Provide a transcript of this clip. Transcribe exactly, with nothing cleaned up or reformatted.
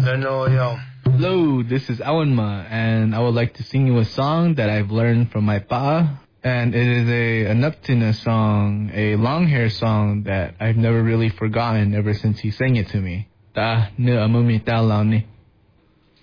Hello, yo. Hello, this is Awanma, and I would like to sing you a song that I've learned from my pa. And it is a, a Naptina song, a long hair song that I've never really forgotten ever since he sang it to me. Ta ne amumi ta lao ni.